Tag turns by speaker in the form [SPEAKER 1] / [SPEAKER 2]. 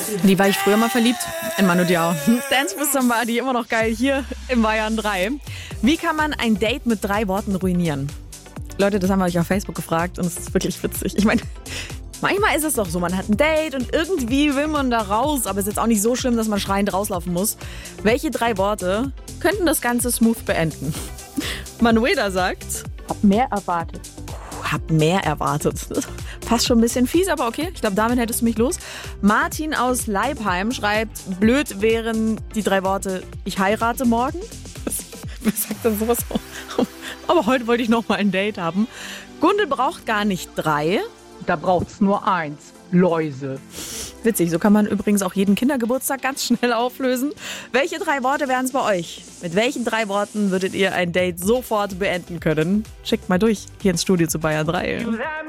[SPEAKER 1] Die war ich früher mal verliebt in Manu Diao. Dance with Somebody, immer noch geil hier im Bayern 3. Wie kann man ein Date mit 3 Worten ruinieren? Leute, das haben wir euch auf Facebook gefragt und es ist wirklich witzig. Ich meine, manchmal ist es doch so, man hat ein Date und irgendwie will man da raus, aber es ist jetzt auch nicht so schlimm, dass man schreiend rauslaufen muss. Welche 3 Worte könnten das Ganze smooth beenden? Manuela sagt,
[SPEAKER 2] Hab mehr erwartet.
[SPEAKER 1] hab mehr erwartet. Fast schon ein bisschen fies, aber okay. Ich glaube, damit hättest du mich los. Martin aus Leibheim schreibt, blöd wären die 3 Worte, ich heirate morgen. Wer sagt denn sowas? Aber heute wollte ich noch mal ein Date haben. Gundel braucht gar nicht 3.
[SPEAKER 2] Da braucht's nur 1. Läuse.
[SPEAKER 1] Witzig, so kann man übrigens auch jeden Kindergeburtstag ganz schnell auflösen. Welche 3 Worte wären es bei euch? Mit welchen 3 Worten würdet ihr ein Date sofort beenden können? Schickt mal durch hier ins Studio zu Bayern 3.